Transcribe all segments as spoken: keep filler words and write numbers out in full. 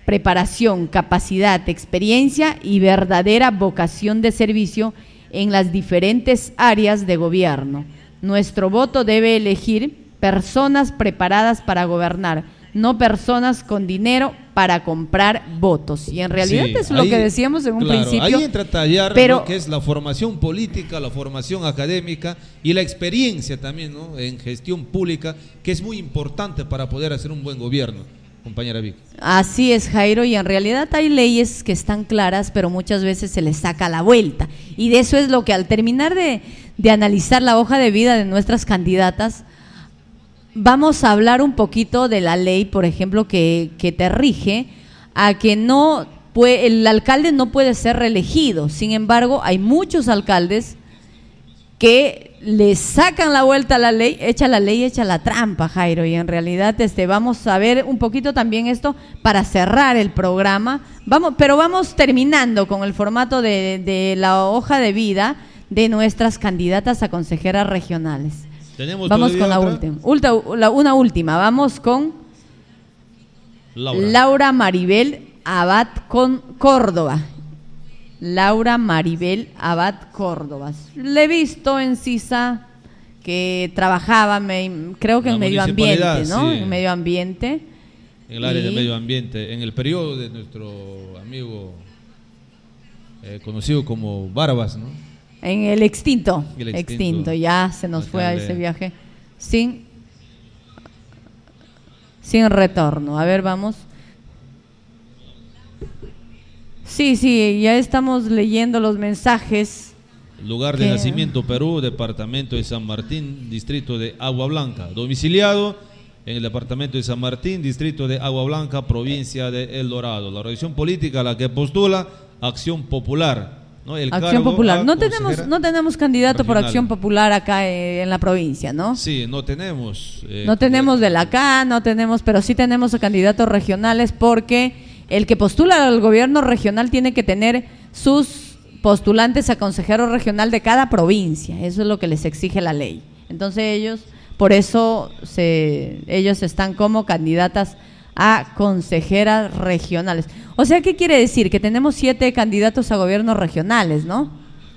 preparación, capacidad, experiencia y verdadera vocación de servicio en las diferentes áreas de gobierno. Nuestro voto debe elegir personas preparadas para gobernar, no personas con dinero para comprar votos. Y en realidad sí, es lo ahí, que decíamos en un claro, principio. Ahí entra a tallar pero, lo que es la formación política, la formación académica y la experiencia también, ¿no?, en gestión pública, que es muy importante para poder hacer un buen gobierno, compañera Vic. Así es, Jairo, y en realidad hay leyes que están claras, pero muchas veces se les saca la vuelta. Y de eso es lo que al terminar de, de analizar la hoja de vida de nuestras candidatas, vamos a hablar un poquito de la ley, por ejemplo, que, que te rige a que no puede, el alcalde no puede ser reelegido. Sin embargo, hay muchos alcaldes que le sacan la vuelta a la ley, echa la ley, echa la trampa, Jairo, y en realidad este, vamos a ver un poquito también esto para cerrar el programa, vamos, pero vamos terminando con el formato de, de la hoja de vida de nuestras candidatas a consejeras regionales. Vamos con la última, una última, vamos con Laura, Laura Maribel Abad con Córdoba. Laura Maribel Abad Córdoba. Le he visto en Sisa que trabajaba, me, creo que la en medio ambiente, ¿no? Sí. En medio ambiente. En el área y... de medio ambiente, en el periodo de nuestro amigo eh, conocido como Barbas, ¿no? En el extinto, el extinto, extinto, ya se nos fue a ese viaje sin, sin retorno. A ver, vamos. Sí, sí, ya estamos leyendo los mensajes. Lugar de que... nacimiento Perú, departamento de San Martín, distrito de Agua Blanca. Domiciliado en el departamento de San Martín, distrito de Agua Blanca, provincia de El Dorado. La organización política a la que postula, Acción Popular. ¿No? El Acción Popular. No tenemos, no tenemos candidato regional por Acción Popular acá eh, en la provincia, ¿no? Sí, no tenemos. Eh, no tenemos de la acá, no tenemos, pero sí tenemos a candidatos regionales porque el que postula al gobierno regional tiene que tener sus postulantes a consejero regional de cada provincia. Eso es lo que les exige la ley. Entonces ellos, por eso se, ellos están como candidatas a consejeras regionales. O sea, ¿qué quiere decir? Que tenemos siete candidatos a gobiernos regionales, ¿no?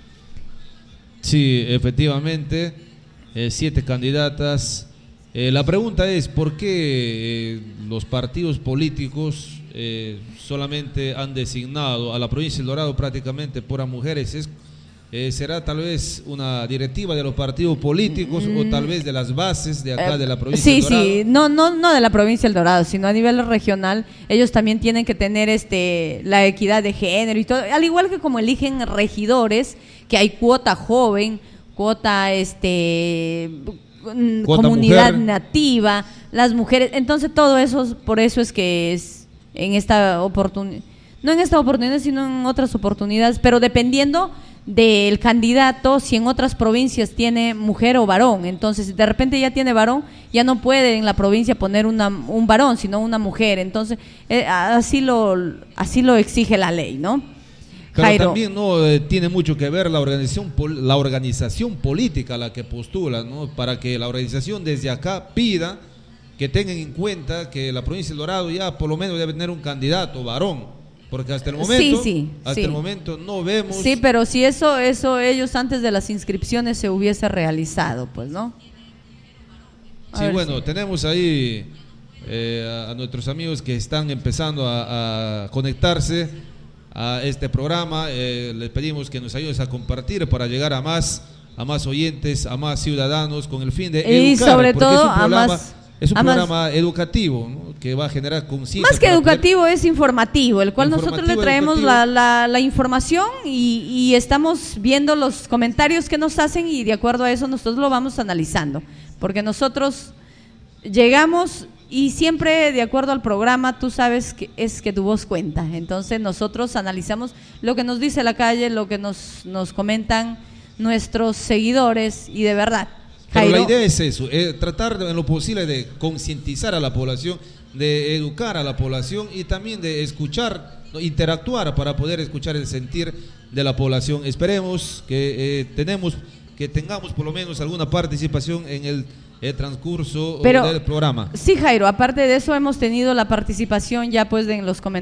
Sí, efectivamente, eh, siete candidatas. Eh, la pregunta es, ¿por qué eh, los partidos políticos eh, solamente han designado a la provincia de El Dorado prácticamente puras mujeres? Es Eh, ¿Será tal vez una directiva de los partidos políticos mm. o tal vez de las bases de acá eh, de la provincia sí, del Dorado? Sí, sí, no, no, no de la provincia del Dorado, sino a nivel regional. Ellos también tienen que tener este la equidad de género y todo, al igual que como eligen regidores, que hay cuota joven, cuota este cuota comunidad mujer. nativa, las mujeres. Entonces todo eso, por eso es que es en esta oportunidad, no en esta oportunidad, sino en otras oportunidades, pero dependiendo del candidato, si en otras provincias tiene mujer o varón. Entonces, si de repente ya tiene varón, ya no puede en la provincia poner una, un varón, sino una mujer. Entonces, eh, así lo así lo exige la ley, ¿no? Pero Jairo. También no eh, tiene mucho que ver la organización la organización política a la que postula, ¿no? Para que la organización desde acá pida que tengan en cuenta que la provincia del Dorado ya por lo menos debe tener un candidato varón. Porque hasta el momento, sí, sí, hasta sí. el momento no vemos. Sí, pero si eso, eso ellos antes de las inscripciones se hubiese realizado, pues, ¿no? A sí, bueno, si... tenemos ahí eh, a, a nuestros amigos que están empezando a, a conectarse a este programa. Eh, les pedimos que nos ayudes a compartir para llegar a más, a más oyentes, a más ciudadanos, con el fin de y educar. sobre todo a más. Es un Además, programa educativo, ¿no? Que va a generar conciencia. Más que educativo poder... es informativo, el cual nosotros le traemos la, la, la información y, y estamos viendo los comentarios que nos hacen y de acuerdo a eso nosotros lo vamos analizando, porque nosotros llegamos y siempre de acuerdo al programa tú sabes que es que tu voz cuenta, entonces nosotros analizamos lo que nos dice la calle, lo que nos, nos comentan nuestros seguidores y de verdad. Pero Jairo. La idea es eso, eh, tratar en lo posible de concientizar a la población, de educar a la población y también de escuchar, ¿no? Interactuar para poder escuchar el sentir de la población. Esperemos que eh, tenemos, que tengamos por lo menos alguna participación en el, el transcurso Pero, del programa. Sí, Jairo, aparte de eso hemos tenido la participación ya pues de, en los comentarios.